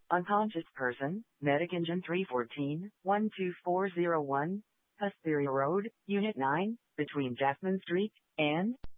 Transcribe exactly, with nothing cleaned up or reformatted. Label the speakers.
Speaker 1: Unconscious person, Medic Engine three fourteen, one two four zero one, Hesperia Road, Unit nine, between Jasmine Street and